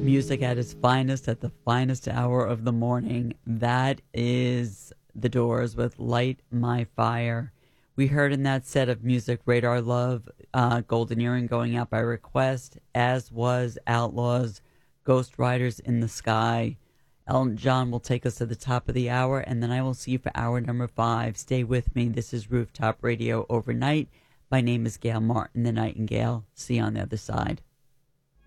Music at its finest at the finest hour of the morning. That is The Doors with Light My Fire. We heard in that set of music Radar Love, Golden Earring going out by request, as was Outlaws, Ghost Riders in the Sky. Elton John will take us to the top of the hour, and then I will see you for hour number 5. Stay with me. This is Rooftop Radio Overnight. My name is Gail Martin, the Nightingale. See you on the other side.